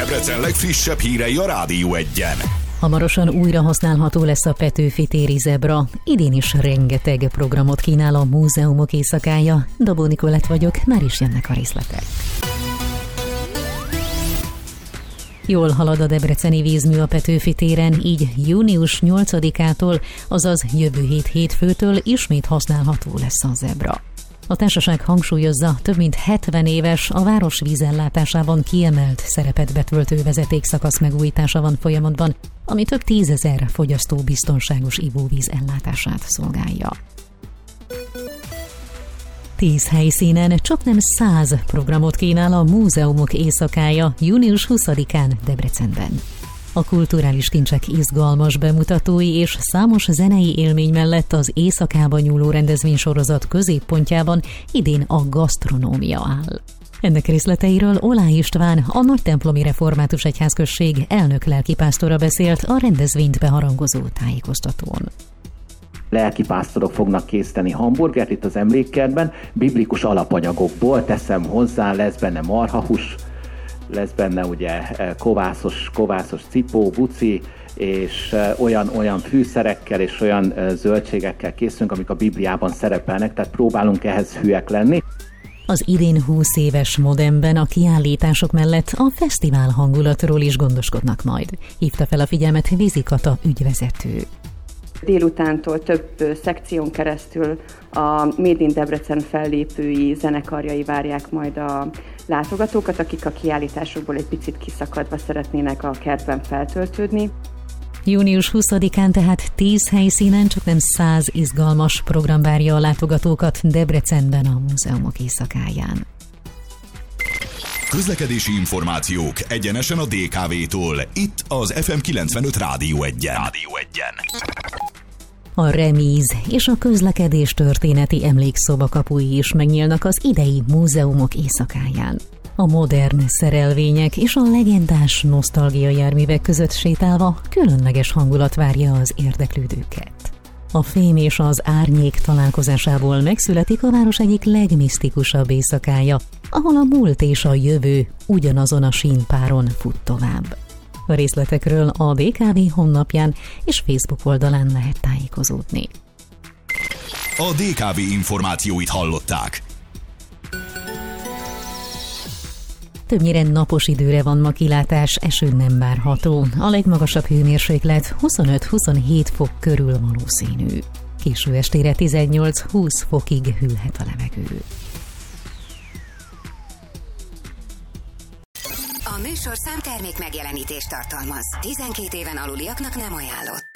Debrecen legfrissebb hírei a Rádió Egyen. Hamarosan újra használható lesz a Petőfi téri zebra. Idén is rengeteg programot kínál a Múzeumok Éjszakája. Dobó Nikolett vagyok, már is jönnek a részletek. Jól halad a debreceni vízmű a Petőfi téren, így június 8-ától, azaz jövő hét hétfőtől ismét használható lesz a zebra. A társaság hangsúlyozza, több mint 70 éves, a város vízellátásában kiemelt szerepet betöltő vezetékszakasz megújítása van folyamatban, ami több 10 000 fogyasztó biztonságos ivóvíz ellátását szolgálja. 10 helyszínen csaknem 100 programot kínál a Múzeumok Éjszakája június 20-án Debrecenben. A kulturális kincsek izgalmas bemutatói és számos zenei élmény mellett az éjszakába nyúló rendezvénysorozat középpontjában idén a gasztronómia áll. Ennek részleteiről Oláh István, a Nagytemplomi Református Egyházközség elnök lelkipásztora beszélt a rendezvényt beharangozó tájékoztatón. Lelkipásztorok fognak készíteni hamburgert itt az emlékkertben, biblikus alapanyagokból teszem hozzá, lesz benne marhahús, lesz benne ugye kovászos cipó, buci, és olyan fűszerekkel és olyan zöldségekkel készülünk, amik a Bibliában szerepelnek, tehát próbálunk ehhez hűek lenni. Az idén 20 éves Modemben a kiállítások mellett a fesztivál hangulatról is gondoskodnak majd. Hívta fel a figyelmet Vizi Kata ügyvezető. Délutántól több szekción keresztül a Made in Debrecen fellépői, zenekarjai várják majd a látogatókat, akik a kiállításokból egy picit kiszakadva szeretnének a kertben feltöltődni. Június 20-án tehát 10 helyszínen csaknem 100 izgalmas program várja a látogatókat Debrecenben a Múzeumok Éjszakáján. Közlekedési információk egyenesen a DKV-tól. Itt az FM 95 Rádió Egyen. A remíz és a közlekedés történeti emlékszoba kapui is megnyílnak az idei Múzeumok Éjszakáján. A modern szerelvények és a legendás nosztalgia járművek között sétálva különleges hangulat várja az érdeklődőket. A fém és az árnyék találkozásából megszületik a város egyik legmisztikusabb éjszakája, ahol a múlt és a jövő ugyanazon a sínpáron fut tovább. A részletekről a DKV honlapján és Facebook oldalán lehet tájékozódni. A DKV információit hallották. Többnyire napos időre van ma kilátás, eső nem várható. A legmagasabb hőmérséklet 25-27 fok körül valószínű. Késő estére 18-20 fokig hűlhet a levegő. A műsorszám termék megjelenítést tartalmaz. 12 éven aluliaknak nem ajánlott.